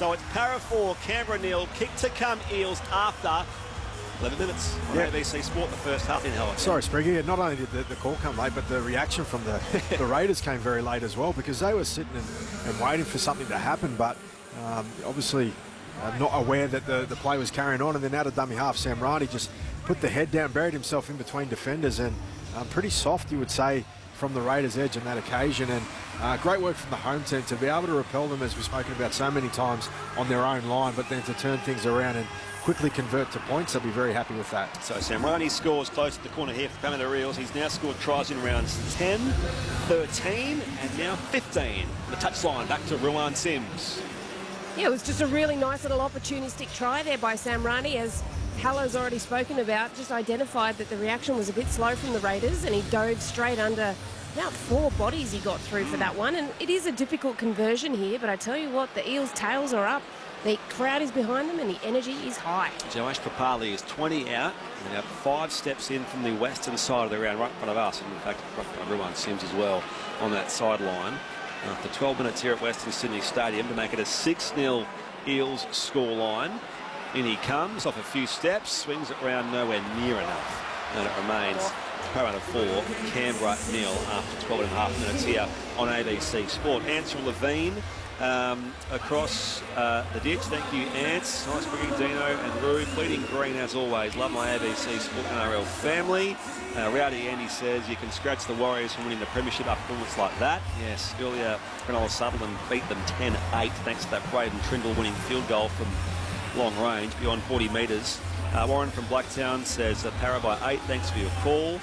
So it's Para 4, Canberra 0, kick to come Eels after 11 minutes on ABC Sport, the first half in Halifax. Sorry, Spriggy. Not only did the call come late, but the reaction from the Raiders came very late as well, because they were sitting and waiting for something to happen, but obviously not aware that the play was carrying on. And then out of dummy half, Sam Rani just put the head down, buried himself in between defenders, and pretty soft, you would say, from the Raiders' edge on that occasion. And great work from the home team to be able to repel them, as we've spoken about so many times, on their own line, but then to turn things around and quickly convert to points. They'll be very happy with that. So Sam Rani scores close to the corner here for Parramatta Eels. He's now scored tries in rounds 10, 13 and now 15. The touchline back to Ruan Sims. Yeah, it was just a really nice little opportunistic try there by Sam Rani, as Hallo's already spoken about, just identified that the reaction was a bit slow from the Raiders, and he dove straight under. About 4 bodies he got through for that one, and it is a difficult conversion here, but I tell you what, the Eels' tails are up. The crowd is behind them and the energy is high. Joash Papali is 20 out and about 5 steps in from the western side of the ground, right in front of us, and in fact right in front of Ruan Sims as well on that sideline. After 12 minutes here at Western Sydney Stadium to make it a 6-0 Eels scoreline. In he comes off a few steps, swings it round nowhere near enough, and it remains Parramatta 4, Canberra 0 after 12 and a half minutes here on ABC Sport. Ansel Levine across the ditch. Thank you, Ants. Nice bringing Dino and Rue. Bleeding green as always. Love my ABC Sport NRL family. Rowdy Andy says you can scratch the Warriors from winning the premiership after performance like that. Yes, earlier Cronulla Sutherland beat them 10-8 thanks to that Braden Trindle winning field goal from long range beyond 40 metres. Warren from Blacktown says Para by 8. Thanks for your call.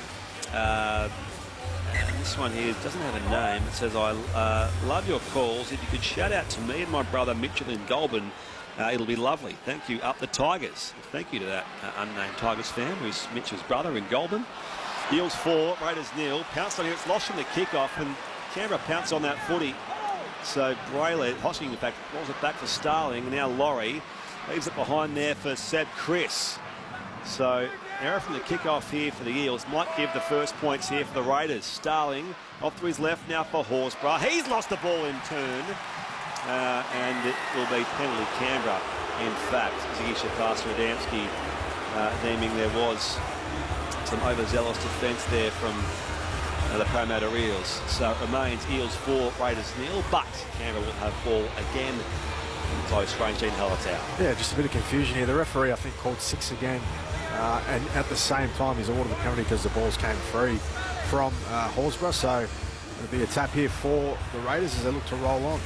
This one here doesn't have a name. It says, I love your calls. If you could shout out to me and my brother Mitchell in Goulburn, it'll be lovely. Thank you. Up the Tigers. Thank you to that unnamed Tigers fan who's Mitchell's brother in Goulburn. Eels 4, Raiders 0. Pounced on here. It's lost from the kickoff, and Canberra pounced on that footy. So Brayley, Hosking in fact, rolls it back for Starling, and now Laurie leaves it behind there for Seb Chris. So error from the kickoff here for the Eels might give the first points here for the Raiders. Starling off to his left now for Horsburgh. He's lost the ball in turn, and it will be penalty Canberra. In fact, Zigisha Pastor Adamski deeming there was some overzealous defence there from the Parramatta Eels. So it remains Eels 4, Raiders 0, but Canberra will have ball again in close range in Hallertau. Yeah, just a bit of confusion here. The referee, I think, called 6 again. And at the same time, he's awarded the penalty because the balls came free from Horsburgh. So it'll be a tap here for the Raiders as they look to roll on.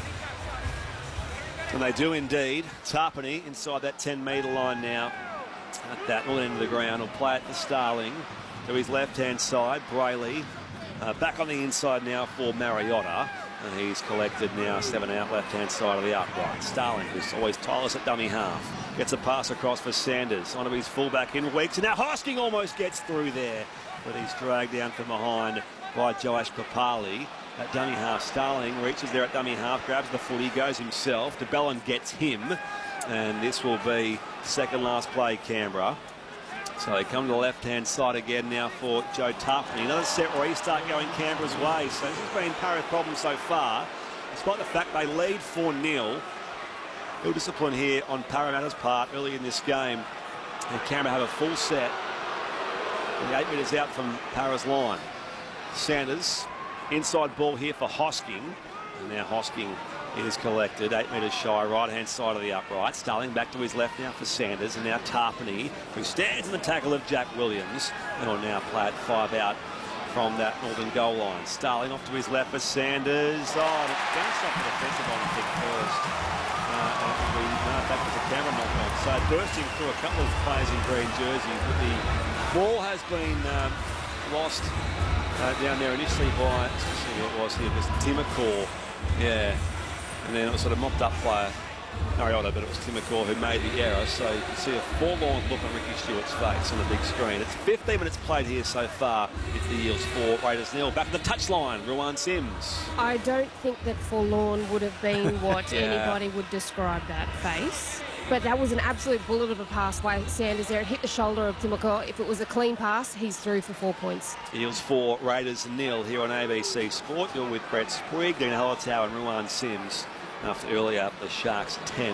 And they do indeed. Tarpany inside that 10-metre line now at that northern end of the ground. Will play it for Starling to his left-hand side. Brayley back on the inside now for Mariota. And he's collected now 7 out left-hand side of the upright. Starling, who's always tireless at dummy half, gets a pass across for Sanders onto his fullback in Weeks. And now Hosking almost gets through there, but he's dragged down from behind by Joash Papali at dummy half. Starling reaches there at dummy half, grabs the footy, goes himself. DeBellin gets him, and this will be second last play Canberra. So they come to the left-hand side again now for Joe Tarpany. Another set restart going Canberra's way. So this has been Para's problem so far, despite the fact they lead 4-0. Ill discipline here on Parramatta's part early in this game. And Canberra have a full set. And 8 metres out from Para's line. Sanders, inside ball here for Hosking. And now Hosking is collected, 8 metres shy, right-hand side of the upright. Starling back to his left now for Sanders, and now Tarpany, who stands in the tackle of Jack Williams, and will now play it 5 out from that northern goal line. Starling off to his left for Sanders. Oh, it's going to stop the defensive on the kick first. In fact, it's a camera knock on. So bursting through a couple of players in green jerseys, but the ball has been lost down there initially by, let's see who it was here, it was Timacor. Yeah. And then it was sort of mopped up by Mariota, but it was Timacor who made the error. So you can see a forlorn look on Ricky Stewart's face on the big screen. It's 15 minutes played here so far. It's the Eels 4, Raiders 0. Back to the touchline, Ruan Sims. I don't think that forlorn would have been what anybody would describe that face. But that was an absolute bullet of a pass by Sanders there. It hit the shoulder of Timacor. If it was a clean pass, he's through for 4 points. Eels 4, Raiders 0 here on ABC Sport. You're with Brett Sprigg, Dean Hallertau and Ruan Sims. After earlier, the Sharks 10.